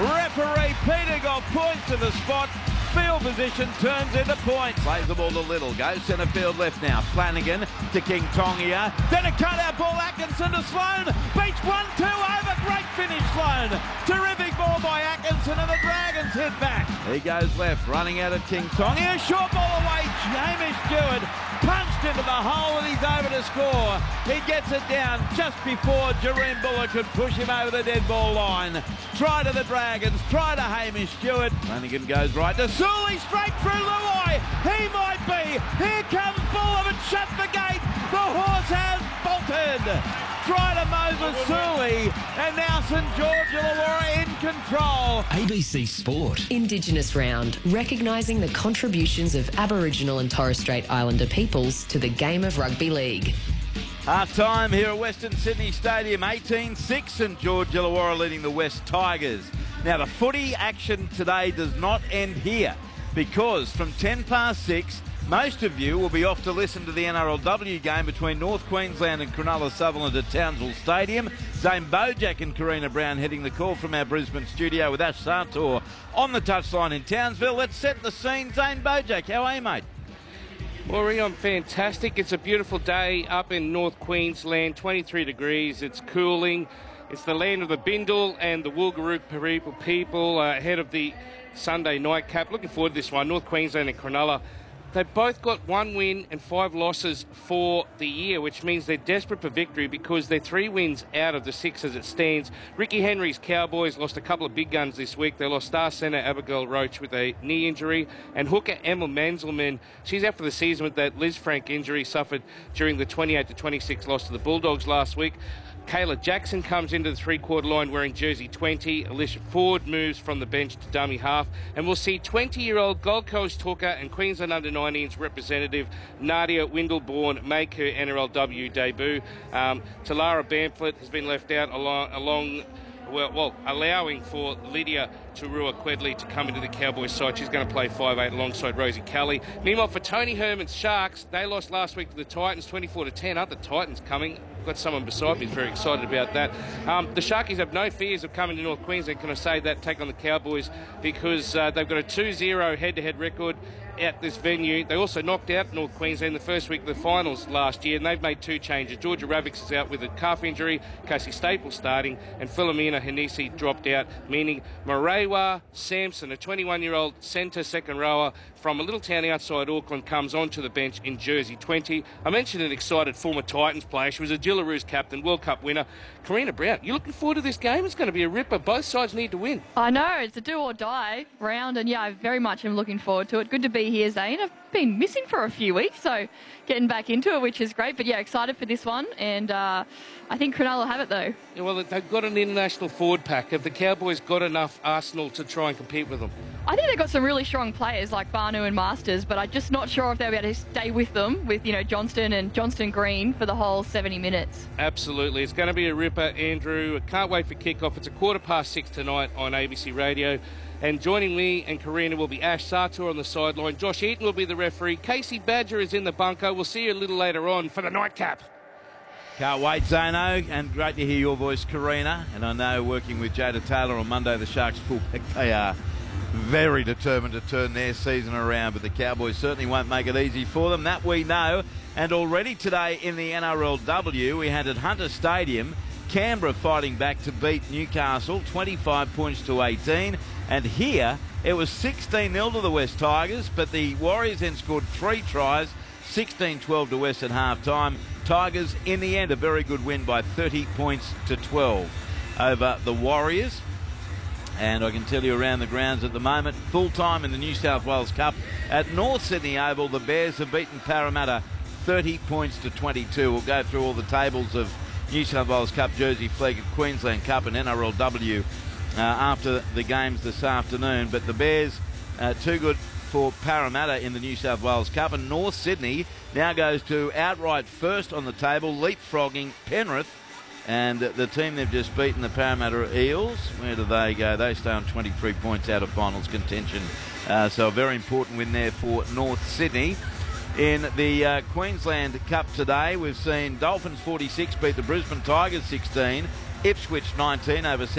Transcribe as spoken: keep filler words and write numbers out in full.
Referee Peter got points to the spot. Field position turns into points. Plays the ball to Little. Goes centre field left now. Flanagan to King Tongia. Then a cut-out ball. Atkinson to Sloan. Beats one two over. Great finish, Sloan. Terrific ball by Atkinson, and the Dragons hit back. He goes left, running out of King Tongia. Short ball away. Hamish Stewart punched into the hole, and he's over to score. He gets it down just before Jareem Bullock could push him over the dead ball line. Try to the Dragons. Try to Hamish Stewart. Flanagan goes right to Sully, straight through Luai. He might be. Here comes Bullock and shut the gate. The horse has bolted. Try to Moses Sully, and now St George Illawarra in control. A B C Sport. Indigenous Round, recognising the contributions of Aboriginal and Torres Strait Islander peoples to the game of rugby league. Half time here at Western Sydney Stadium, eighteen six, St George Illawarra leading the West Tigers. Now the footy action today does not end here, because from ten past six, most of you will be off to listen to the N R L W game between North Queensland and Cronulla Sutherland at Townsville Stadium. Zane Bojack and Karina Brown heading the call from our Brisbane studio with Ash Sartor on the touchline in Townsville. Let's set the scene. Zane Bojack, how are you, mate? Well, I'm fantastic. It's a beautiful day up in North Queensland, twenty-three degrees. It's cooling. It's the land of the Bindle and the Woolgaroo people, people uh, ahead of the Sunday night cap. Looking forward to this one, North Queensland and Cronulla. They've both got one win and five losses for the year, which means they're desperate for victory because they're three wins out of the six as it stands. Ricky Henry's Cowboys lost a couple of big guns this week. They lost star centre Abigail Roach with a knee injury, and hooker Emma Manzelman, she's out for the season with that Liz Frank injury suffered during the twenty-eight to twenty-six loss to the Bulldogs last week. Kayla Jackson comes into the three-quarter line wearing jersey twenty. Alicia Ford moves from the bench to dummy half. And we'll see twenty-year-old Gold Coast hooker and Queensland under nineteens representative Nadia Windleborn make her N R L W debut. Um, Talara Bamford has been left out along... along Well, well, allowing for Lydia Turua Quedley to come into the Cowboys side. She's going to play five eight alongside Rosie Kelly. Meanwhile, for Tony Herman's Sharks, they lost last week to the Titans, twenty-four to ten. Aren't the Titans coming? I've got someone beside me who's very excited about that. Um, the Sharkies have no fears of coming to North Queensland. Can I say that? Take on the Cowboys because uh, they've got a two zero head-to-head record at this venue. They also knocked out North Queensland the first week of the finals last year, and they've made two changes. Georgia Ravix is out with a calf injury, Casey Staples starting, and Philomena Hanisi dropped out, meaning Marewa Sampson, a twenty-one-year-old centre second rower from a little town outside Auckland, comes onto the bench in jersey twenty. I mentioned an excited former Titans player. She was a Gillaroos captain, World Cup winner. Karina Brown, you looking forward to this game? It's going to be a ripper. Both sides need to win. I know, it's a do or die round, and yeah, I very much am looking forward to it. Good to be here, Zane. I've been missing for a few weeks, so getting back into it, which is great. But yeah, excited for this one, and uh, I think Cronulla have it though. Yeah, well, they've got an international forward pack. Have the Cowboys got enough arsenal to try and compete with them? I think they've got some really strong players like Barnu and Masters, but I'm just not sure if they'll be able to stay with them, with, you know, Johnston and Johnston Green for the whole seventy minutes. Absolutely. It's going to be a ripper, Andrew. I can't wait for kickoff. It's a quarter past six tonight on A B C Radio. And joining me and Karina will be Ash Sartor on the sideline. Josh Eaton will be the referee. Casey Badger is in the bunker. We'll see you a little later on for the nightcap. Can't wait, Zano, and great to hear your voice, Karina. And I know working with Jada Taylor on Monday, the Sharks fullback, they are very determined to turn their season around, but the Cowboys certainly won't make it easy for them. That we know. And already today in the N R L W, we had at Hunter Stadium, Canberra fighting back to beat Newcastle, twenty-five points to eighteen. And here, it was sixteen nil to the West Tigers, but the Warriors then scored three tries, sixteen twelve to West at half-time. Tigers, in the end, a very good win by thirty points to twelve over the Warriors. And I can tell you around the grounds at the moment, full time in the New South Wales Cup at North Sydney Oval, the Bears have beaten Parramatta thirty points to twenty-two. We'll go through all the tables of New South Wales Cup, Jersey Flegg, Queensland Cup and N R L W uh, after the games this afternoon. But the Bears, uh, too good for Parramatta in the New South Wales Cup, and North Sydney now goes to outright first on the table, leapfrogging Penrith. And the team they've just beaten, the Parramatta Eels, where do they go? They stay on twenty-three points out of finals contention. Uh, so a very important win there for North Sydney. In the uh, Queensland Cup today, we've seen Dolphins forty-six beat the Brisbane Tigers sixteen, Ipswich nineteen over